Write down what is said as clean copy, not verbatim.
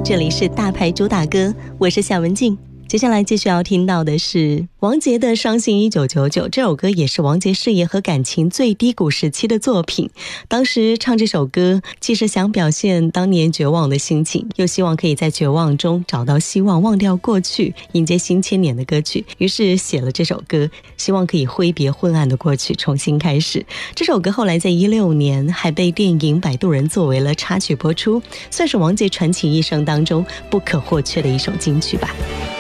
这里是大牌主打歌，我是夏文静。接下来继续要听到的是王杰的《伤心1999》，这首歌也是王杰事业和感情最低谷时期的作品。当时唱这首歌，既是想表现当年绝望的心情，又希望可以在绝望中找到希望，忘掉过去，迎接新千年的歌曲。于是写了这首歌，希望可以挥别昏暗的过去，重新开始。这首歌后来在16年还被电影《摆渡人》作为了插曲播出，算是王杰传奇一生当中不可或缺的一首金曲吧。